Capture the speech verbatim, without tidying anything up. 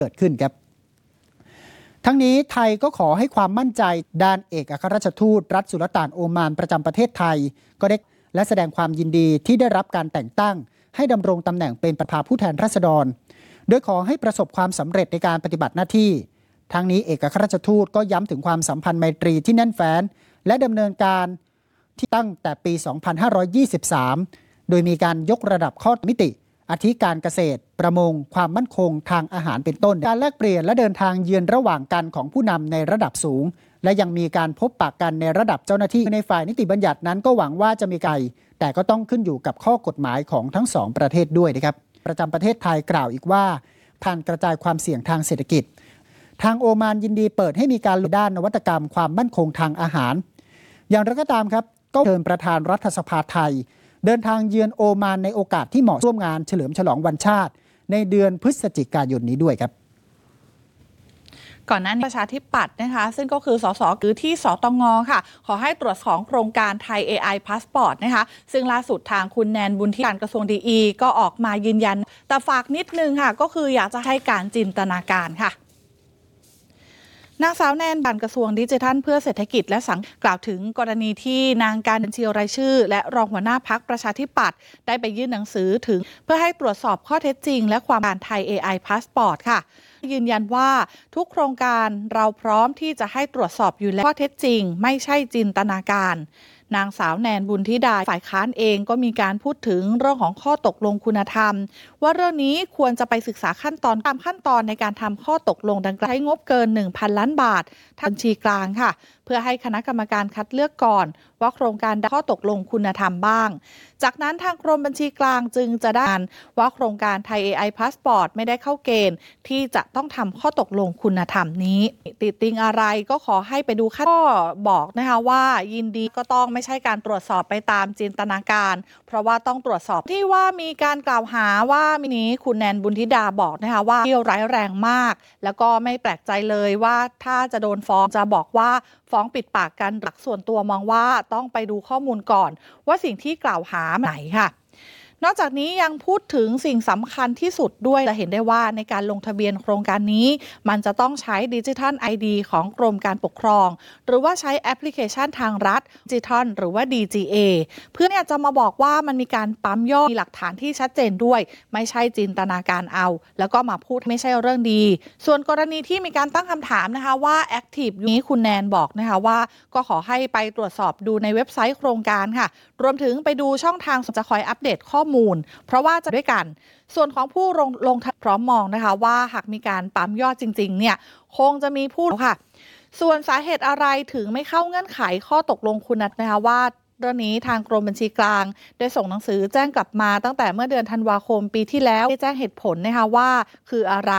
เกิดขึ้นครับทั้งนี้ไทยก็ขอให้ความมั่นใจด้านเอกอัครราชทูตรัฐสุลต่านโอมานประจำประเทศไทยก็ได้และแสดงความยินดีที่ได้รับการแต่งตั้งให้ดำรงตำแหน่งเป็นประธานผู้แทนราษฎรโดยขอให้ประสบความสำเร็จในการปฏิบัติหน้าที่ทั้งนี้เอกอัครราชทูตก็ย้ำถึงความสัมพันธ์ไมตรีที่แน่นแฟ้นและดำเนินการที่ตั้งแต่ปี สองพันห้าร้อยยี่สิบสาม โดยมีการยกระดับข้อมิติอาทิการเกษตรประมงความมั่นคงทางอาหารเป็นต้นการแลกเปลี่ยนและเดินทางเยือนระหว่างกันของผู้นำในระดับสูงและยังมีการพบปะกันในระดับเจ้าหน้าที่ในฝ่ายนิติบัญญัตินั้นก็หวังว่าจะมีไกลแต่ก็ต้องขึ้นอยู่กับข้อกฎหมายของทั้งสองประเทศด้วยนะครับประจำประเทศไทยกล่าวอีกว่าผ่านกระจายความเสี่ยงทางเศรษฐกิจทางโอมานยินดีเปิดให้มีการด้านนวัตกรรมความมั่นคงทางอาหารอย่างไรก็ตามครับก็เชิญประธานรัฐสภาไทยเดินทางเยือนโอมานในโอกาสที่เหมาะร่วมงานเฉลิมฉลองวันชาติในเดือนพฤศจิกายนนี้ด้วยครับก่อนหน้านี้ประชาธิปัตย์นะคะซึ่งก็คือสสคือที่สตงค่ะขอให้ตรวจสอบโครงการไทย เอ ไอ Passport นะคะซึ่งล่าสุดทางคุณแนนบุญที่การกระทรวงดีอีก็ออกมายืนยันแต่ฝากนิดนึงค่ะก็คืออยากจะให้การจินตนาการค่ะนางสาวแนนบันกระทรวงดิจิทัลเพื่อเศรษฐกิจและสังคมกล่าวถึงกรณีที่นางการบัญชีรายชื่อและรองหัวหน้าพรรคประชาธิปัตย์ได้ไปยื่นหนังสือถึงเพื่อให้ตรวจสอบข้อเท็จจริงและความการไทย เอ ไอ Passport ค่ะยืนยันว่าทุกโครงการเราพร้อมที่จะให้ตรวจสอบอยู่แล้วข้อเท็จจริงไม่ใช่จินตนาการนางสาวแนนบุญธิดาฝ่ายค้านเองก็มีการพูดถึงเรื่องของข้อตกลงคุณธรรมว่าเรื่องนี้ควรจะไปศึกษาขั้นตอนตามขั้นตอนในการทำข้อตกลงดังกล่าวใช้งบเกิน หนึ่งพัน ล้านบาททางบัญชีกลางค่ะเพื่อให้คณะกรรมการคัดเลือกก่อนว่าโครงการข้อตกลงคุณธรรมบ้างจากนั้นทางกรมบัญชีกลางจึงจะได้ว่าโครงการไทย เอ ไอ Passport ไม่ได้เข้าเกณฑ์ที่จะต้องทำข้อตกลงคุณธรรมนี้ติดติงอะไรก็ขอให้ไปดูขั้นก็บอกนะคะว่ายินดีก็ต้องไม่ใช่การตรวจสอบไปตามจินตนาการเพราะว่าต้องตรวจสอบที่ว่ามีการกล่าวหาว่ามินี้คุณแนนบุญธิดาบอกนะคะว่าที่ร้ายแรงมากแล้วก็ไม่แปลกใจเลยว่าถ้าจะโดนฟ้องจะบอกว่าฟ้องปิดปากกันหลักส่วนตัวมองว่าต้องไปดูข้อมูลก่อนว่าสิ่งที่กล่าวหาไหนค่ะนอกจากนี้ยังพูดถึงสิ่งสำคัญที่สุดด้วยจะเห็นได้ว่าในการลงทะเบียนโครงการนี้มันจะต้องใช้ดิจิทัล ไอ ดี ของกรมการปกครองหรือว่าใช้แอปพลิเคชันทางรัฐดิจิทัลหรือว่า ดี จี เอ เพื่อเนี่ยจะมาบอกว่ามันมีการปั๊มยอดมีหลักฐานที่ชัดเจนด้วยไม่ใช่จินตนาการเอาแล้วก็มาพูดไม่ใช่เรื่องดีส่วนกรณีที่มีการตั้งคำถามนะคะว่า Active นี้คุณแนนบอกนะคะว่าก็ขอให้ไปตรวจสอบดูในเว็บไซต์โครงการค่ะรวมถึงไปดูช่องทางจะคอยอัปเดตข้อมูลเพราะว่าจะด้วยกันส่วนของผู้ลงลงพร้อมมองนะคะว่าหากมีการปั๊มยอดจริงๆเนี่ยคงจะมีผู้ค่ะส่วนสาเหตุอะไรถึงไม่เข้าเงื่อนไขข้อตกลงคุณนะคะว่าเรื่องนี้ทางกรมบัญชีกลางได้ส่งหนังสือแจ้งกลับมาตั้งแต่เมื่อเดือนธันวาคมปีที่แล้วได้แจ้งเหตุผลนะคะว่าคืออะไร